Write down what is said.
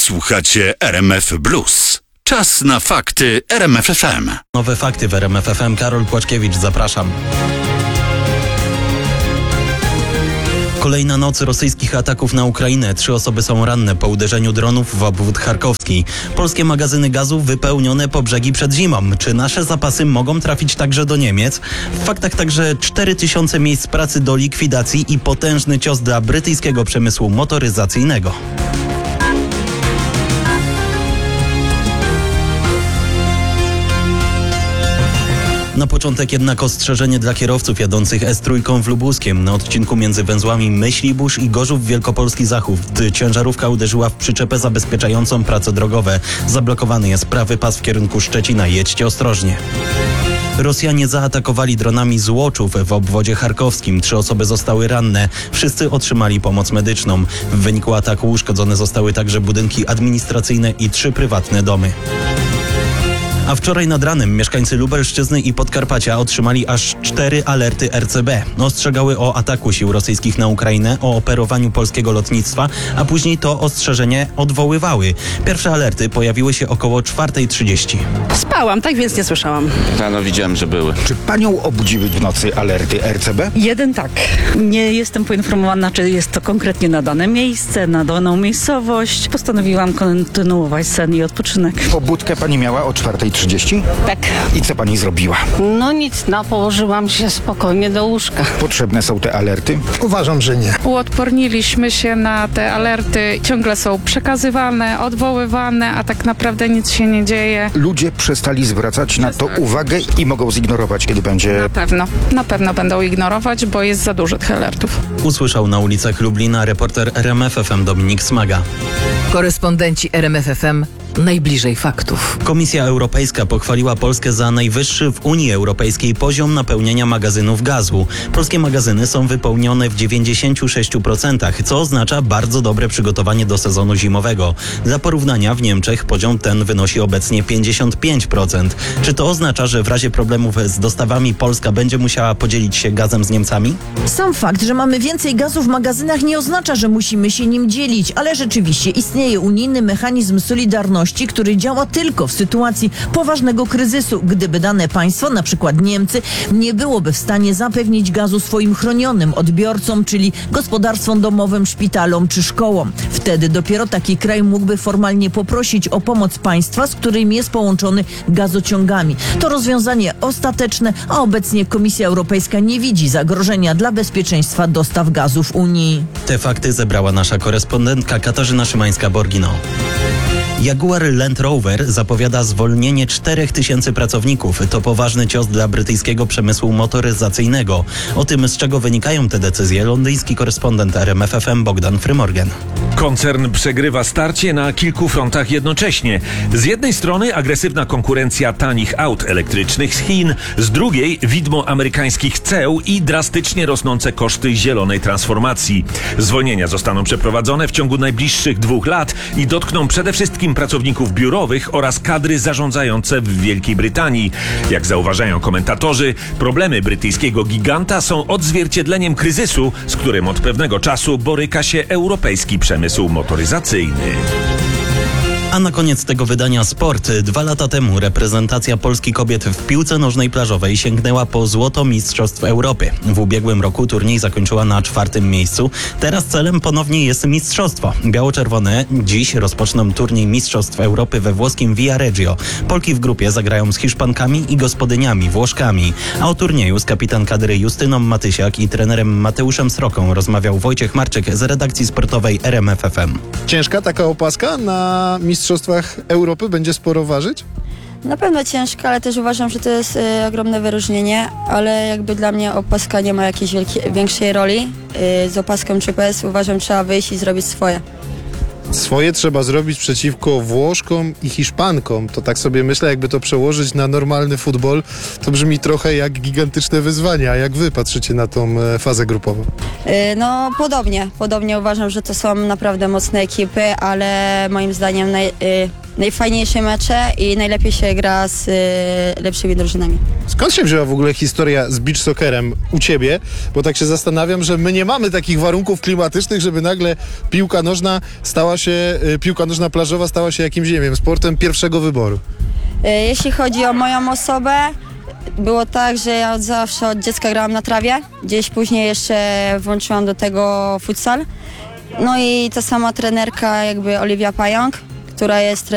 Słuchacie RMF Blues. Czas na fakty RMF FM. Nowe fakty w RMF FM. Karol Płaczkiewicz, zapraszam. Kolejna noc rosyjskich ataków na Ukrainę. 3 osoby są ranne po uderzeniu dronów w obwód charkowski. Polskie magazyny gazu wypełnione po brzegi przed zimą. Czy nasze zapasy mogą trafić także do Niemiec? W faktach także 4000 miejsc pracy do likwidacji i potężny cios dla brytyjskiego przemysłu motoryzacyjnego. Na początek jednak ostrzeżenie dla kierowców jadących S3 w Lubuskiem. Na odcinku między węzłami Myślibórz i Gorzów Wielkopolski Zachód ciężarówka uderzyła w przyczepę zabezpieczającą prace drogowe. Zablokowany jest prawy pas w kierunku Szczecina. Jedźcie ostrożnie. Rosjanie zaatakowali dronami Złoczów w obwodzie charkowskim. 3 osoby zostały ranne. Wszyscy otrzymali pomoc medyczną. W wyniku ataku uszkodzone zostały także budynki administracyjne i 3 prywatne domy. A wczoraj nad ranem mieszkańcy Lubelszczyzny i Podkarpacia otrzymali aż 4 alerty RCB. Ostrzegały o ataku sił rosyjskich na Ukrainę, o operowaniu polskiego lotnictwa, a później to ostrzeżenie odwoływały. Pierwsze alerty pojawiły się około 4:30. Spałam, tak więc nie słyszałam. Rano widziałem, że były. Czy panią obudziły w nocy alerty RCB? Jeden tak. Nie jestem poinformowana, czy jest to konkretnie na dane miejsce, na daną miejscowość. Postanowiłam kontynuować sen i odpoczynek. Pobudkę pani miała o 4:30? Tak. I co pani zrobiła? No nic, położyłam się spokojnie do łóżka. Potrzebne są te alerty? Uważam, że nie. Uodporniliśmy się na te alerty. Ciągle są przekazywane, odwoływane, a tak naprawdę nic się nie dzieje. Ludzie przestali zwracać na to uwagę i mogą zignorować, kiedy będzie... Na pewno będą ignorować, bo jest za dużo tych alertów. Usłyszał na ulicach Lublina reporter RMF FM Dominik Smaga. Korespondenci RMF FM najbliżej faktów. Komisja Europejska pochwaliła Polskę za najwyższy w Unii Europejskiej poziom napełniania magazynów gazu. Polskie magazyny są wypełnione w 96%, co oznacza bardzo dobre przygotowanie do sezonu zimowego. Dla porównania w Niemczech poziom ten wynosi obecnie 55%. Czy to oznacza, że w razie problemów z dostawami Polska będzie musiała podzielić się gazem z Niemcami? Sam fakt, że mamy więcej gazu w magazynach nie oznacza, że musimy się nim dzielić, ale rzeczywiście istnieje unijny mechanizm solidarności, który działa tylko w sytuacji poważnego kryzysu. Gdyby dane państwo, na przykład Niemcy, nie byłoby w stanie zapewnić gazu swoim chronionym odbiorcom, czyli gospodarstwom domowym, szpitalom czy szkołom. Wtedy dopiero taki kraj mógłby formalnie poprosić o pomoc państwa, z którym jest połączony gazociągami. To rozwiązanie ostateczne, a obecnie Komisja Europejska nie widzi zagrożenia dla bezpieczeństwa dostaw gazu w Unii. Te fakty zebrała nasza korespondentka Katarzyna Szymańska-Borgino. Jaguar Land Rover zapowiada zwolnienie 4000 pracowników. To poważny cios dla brytyjskiego przemysłu motoryzacyjnego. O tym, z czego wynikają te decyzje, londyński korespondent RMF FM Bogdan Frymorgan. Koncern przegrywa starcie na kilku frontach jednocześnie. Z jednej strony agresywna konkurencja tanich aut elektrycznych z Chin, z drugiej widmo amerykańskich ceł i drastycznie rosnące koszty zielonej transformacji. Zwolnienia zostaną przeprowadzone w ciągu najbliższych 2 lat i dotkną przede wszystkim pracowników biurowych oraz kadry zarządzające w Wielkiej Brytanii. Jak zauważają komentatorzy, problemy brytyjskiego giganta są odzwierciedleniem kryzysu, z którym od pewnego czasu boryka się europejski przemysł motoryzacyjny. A na koniec tego wydania sport. 2 lata temu reprezentacja Polski kobiet w piłce nożnej plażowej sięgnęła po złoto Mistrzostw Europy. W ubiegłym roku turniej zakończyła na 4. miejscu. Teraz celem ponownie jest mistrzostwo. Biało-czerwone dziś rozpoczną turniej Mistrzostw Europy we włoskim Viareggio. Polki w grupie zagrają z Hiszpankami i gospodyniami Włoszkami. A o turnieju z kapitan kadry Justyną Matysiak i trenerem Mateuszem Sroką rozmawiał Wojciech Marczyk z redakcji sportowej RMF FM. Ciężka taka opaska na Mistrzostwach Europy będzie sporo ważyć? Na pewno ciężka, ale też uważam, że to jest ogromne wyróżnienie, ale jakby dla mnie opaska nie ma jakiejś większej roli. Z opaską GPS uważam, trzeba wyjść i zrobić swoje. Swoje trzeba zrobić przeciwko Włoszkom i Hiszpankom. To tak sobie myślę, jakby to przełożyć na normalny futbol, to brzmi trochę jak gigantyczne wyzwanie. A jak wy patrzycie na tą fazę grupową? No podobnie uważam, że to są naprawdę mocne ekipy, ale moim zdaniem najfajniejsze mecze i najlepiej się gra z lepszymi drużynami. Skąd się wzięła w ogóle historia z beach soccerem u ciebie? Bo tak się zastanawiam, że my nie mamy takich warunków klimatycznych, żeby nagle piłka nożna plażowa stała się jakimś, nie wiem, sportem pierwszego wyboru. Jeśli chodzi o moją osobę, było tak, że ja od dziecka grałam na trawie, gdzieś później jeszcze włączyłam do tego futsal. No i ta sama trenerka jakby Oliwia Pająk, która jest